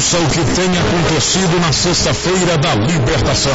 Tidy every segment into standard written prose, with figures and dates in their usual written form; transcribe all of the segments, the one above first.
Ouça o que tem acontecido na sexta-feira da libertação.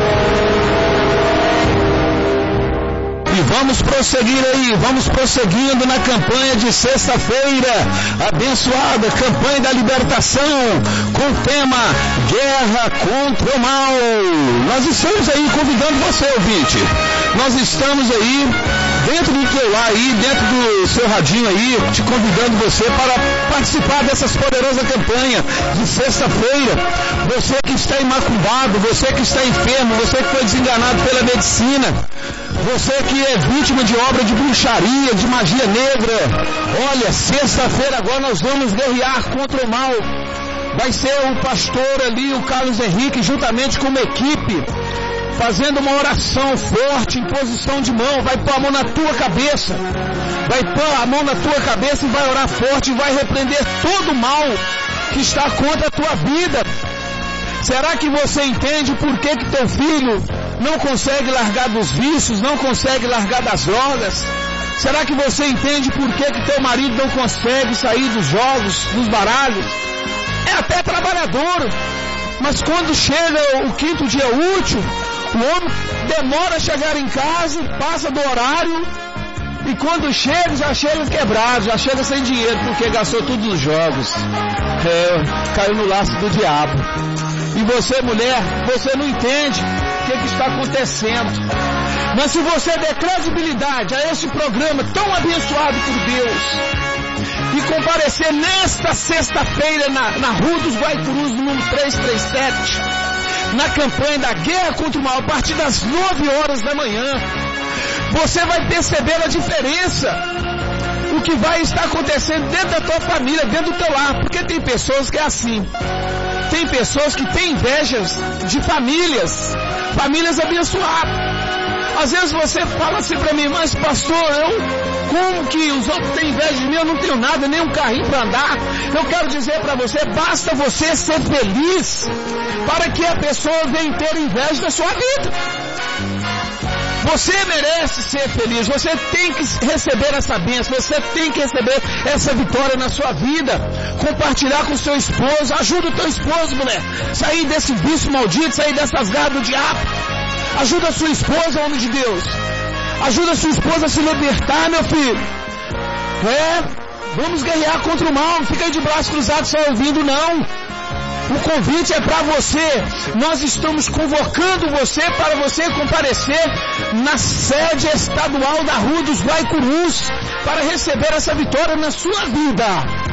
E vamos prosseguir aí, vamos prosseguindo na campanha de sexta-feira, abençoada, campanha da libertação, com o tema Guerra contra o Mal. Nós estamos aí convidando você, ouvinte. Nós estamos aí, dentro do teu lar aí, dentro do seu radinho aí, te convidando você para participar dessas poderosas campanhas de sexta-feira. Você que está imaculado, você que está enfermo, você que foi desenganado pela medicina, você que é vítima de obra de bruxaria, de magia negra. Olha, sexta-feira agora nós vamos guerrear contra o mal. Vai ser o pastor ali, o Carlos Henrique, juntamente com uma equipe, fazendo uma oração forte, em posição de mão. Vai pôr a mão na tua cabeça, vai pôr a mão na tua cabeça e vai orar forte, e vai repreender todo o mal que está contra a tua vida. Será que você entende por que teu filho não consegue largar dos vícios, não consegue largar das drogas? Será que você entende por que teu marido não consegue sair dos jogos, dos baralhos? É até trabalhador, mas quando chega o quinto dia útil, o homem demora a chegar em casa, passa do horário, e quando chega, já chega quebrado, já chega sem dinheiro, porque gastou tudo nos jogos. Caiu no laço do diabo. E você, mulher, você não entende o que está acontecendo. Mas se você der credibilidade a esse programa tão abençoado por Deus, e comparecer nesta sexta-feira na Rua dos Guaicurus, número 337, na campanha da Guerra contra o Mal, a partir das 9 horas da manhã, você vai perceber a diferença, o que vai estar acontecendo dentro da tua família, dentro do teu lar. Porque tem pessoas que é assim, tem pessoas que têm invejas de famílias abençoadas. Às vezes você fala assim para mim: mas pastor, como que os outros têm inveja de mim? Eu não tenho nada, nem um carrinho para andar. Eu quero dizer para você, basta você ser feliz para que a pessoa venha ter inveja da sua vida. Você merece ser feliz, você tem que receber essa bênção, você tem que receber essa vitória na sua vida. Compartilhar com seu esposo, ajuda o teu esposo, mulher, sair desse vício maldito, sair dessas garras do diabo. Ajuda a sua esposa, homem de Deus. Ajuda a sua esposa a se libertar, meu filho. Vamos guerrear contra o mal. Não fica aí de braços cruzados só ouvindo, não. O convite é para você. Nós estamos convocando você para você comparecer na sede estadual da Rua dos Guaicurus para receber essa vitória na sua vida.